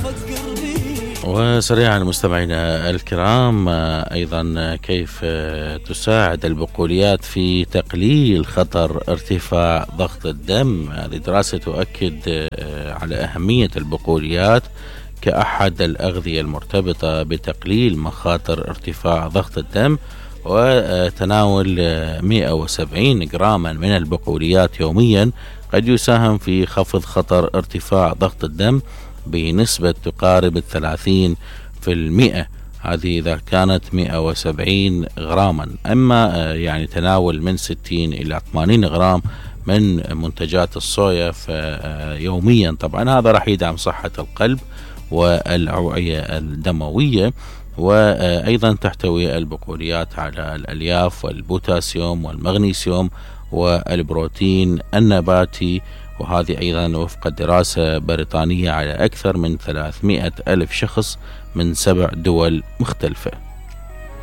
وسريعا مستمعينا الكرام، أيضا كيف تساعد البقوليات في تقليل خطر ارتفاع ضغط الدم. هذه دراسة تؤكد على أهمية البقوليات كأحد الأغذية المرتبطة بتقليل مخاطر ارتفاع ضغط الدم، وتناول 170 جراما من البقوليات يوميا قد يساهم في خفض خطر ارتفاع ضغط الدم بنسبة تقارب 30%. هذه إذا كانت 170 غراما. أما يعني تناول من 60 إلى 80 غرام من منتجات الصويا يوميا، طبعا هذا راح يدعم صحة القلب والأوعية الدموية. وأيضا تحتوي البقوليات على الألياف والبوتاسيوم والمغنيسيوم والبروتين النباتي، وهذه أيضا وفق دراسة بريطانية على أكثر من 300 ألف شخص من 7 دول مختلفة.